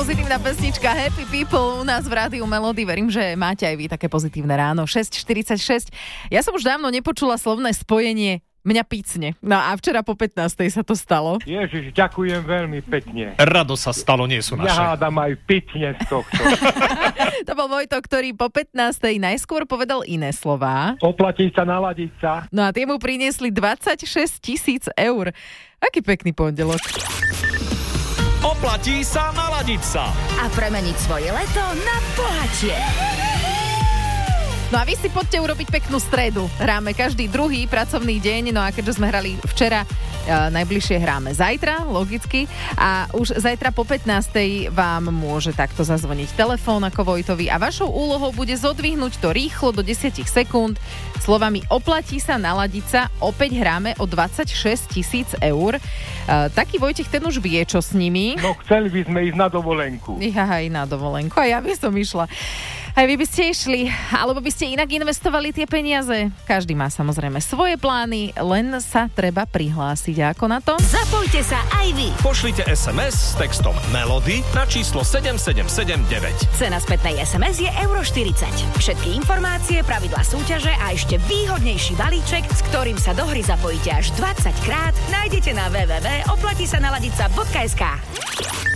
pozitívna pesnička Happy People u nás v Rádiu Melody. Verím, že máte aj vy také pozitívne ráno. 6:46. Ja som už dávno nepočula slovné spojenie mňa picne. No a včera po 15:00 sa to stalo. Ježiš, ďakujem veľmi pekne. Rado sa stalo, nie sú naše. Ja hádam aj picne z tohto. To bol Vojto, ktorý po 15:00 najskôr povedal iné slová. Oplatiť sa, naladiť sa. No a tie mu priniesli 26 000 eur. Aký pekný pondelok. Oplatí sa naladiť sa. A premeniť svoje leto na bohatie. No a vy si poďte urobiť peknú stredu. Hráme každý druhý pracovný deň, no a keďže sme hrali včera, najbližšie hráme zajtra, logicky. A už zajtra po 15:00 vám môže takto zazvoniť telefón ako Vojtovi a vašou úlohou bude zodvihnúť to rýchlo do 10 sekúnd slovami oplatí sa naladiť sa. Opäť hráme o 26 000 eur. Taký Vojtech, ten už vie, čo s nimi. No chceli by sme ísť na dovolenku. Aj na dovolenku, a ja by som išla. Aj vy by ste išli, alebo by ste inak investovali tie peniaze? Každý má samozrejme svoje plány, len sa treba prihlásiť. A ako na to? Zapojte sa aj vy. Pošlite SMS s textom Melody na číslo 7779. Cena spätnej SMS je €40. Všetky informácie, pravidlá súťaže a ešte výhodnejší balíček, s ktorým sa do hry zapojíte až 20 krát, nájdete na www.oplatisanaladica.sk.